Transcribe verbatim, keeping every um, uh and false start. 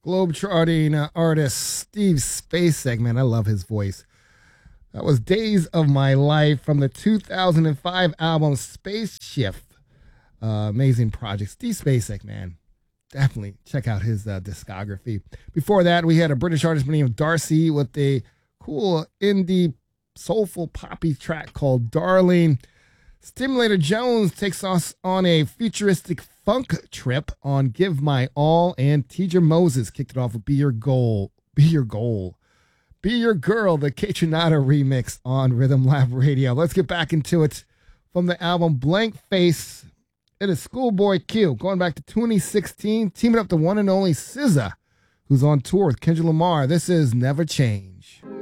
Globe-charting uh, artist Steve Spacek, man, I love his voice. That was Days of My Life from the two thousand five album Spaceship. Uh, amazing project. Steve Spacek, man. Definitely check out his uh, discography. Before that, we had a British artist by the name of Darcy with a cool indie soulful poppy track called Darling. Stimulator Jones takes us on a futuristic funk trip on Give My All, and Teacher Moses kicked it off with Be Your Goal. Be Your Goal. Be Your Girl, the Kaytranada remix on Rhythm Lab Radio. Let's get back into it from the album Blank Face. It is Schoolboy Q, going back to twenty sixteen, teaming up the one and only S Z A, who's on tour with Kendrick Lamar. This is Never Change.